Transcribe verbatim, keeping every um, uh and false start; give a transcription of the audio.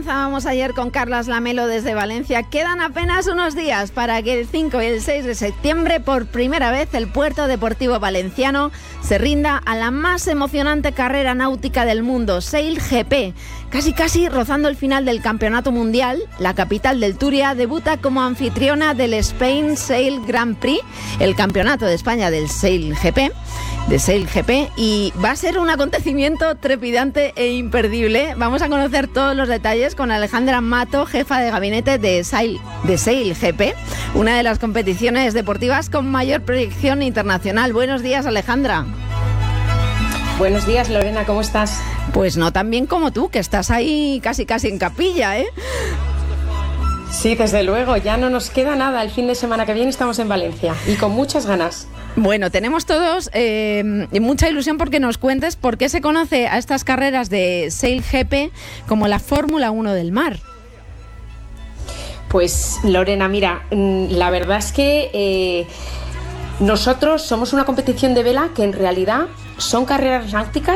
Comenzábamos ayer con Carlas Lamelo desde Valencia. Quedan apenas unos días para que el cinco y el seis de septiembre, por primera vez, el Puerto Deportivo Valenciano se rinda a la más emocionante carrera náutica del mundo, Sail G P. Casi casi rozando el final del Campeonato Mundial, la capital del Turia debuta como anfitriona del Spain Sail Grand Prix, el Campeonato de España del Sail G P, de Sail G P, y va a ser un acontecimiento trepidante e imperdible. Vamos a conocer todos los detalles con Alejandra Mato, jefa de gabinete de Sail, de Sail G P, una de las competiciones deportivas con mayor proyección internacional. Buenos días, Alejandra. Buenos días, Lorena, ¿cómo estás? Pues no tan bien como tú, que estás ahí casi casi en capilla, ¿eh? Sí, desde luego, ya no nos queda nada. El fin de semana que viene estamos en Valencia y con muchas ganas. Bueno, tenemos todos eh, mucha ilusión porque nos cuentes por qué se conoce a estas carreras de Sail G P como la Fórmula uno del mar. Pues, Lorena, mira, la verdad es que eh, nosotros somos una competición de vela que en realidad son carreras náuticas